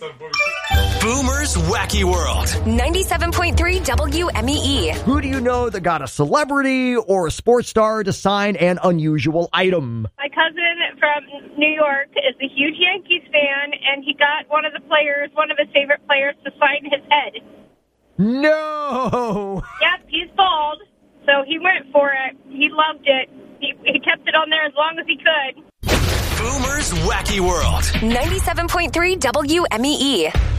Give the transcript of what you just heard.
Boomer's Wacky World. 97.3 WMEE. Who do you know that got a celebrity or a sports star to sign an unusual item? My cousin from New York is a huge Yankees fan, and he got one of his favorite players, to sign his head. No! Yep, he's bald, so he went for it. He loved it. He kept it on there as long as he could. Boomer's Wacky World. 97.3 WMEE.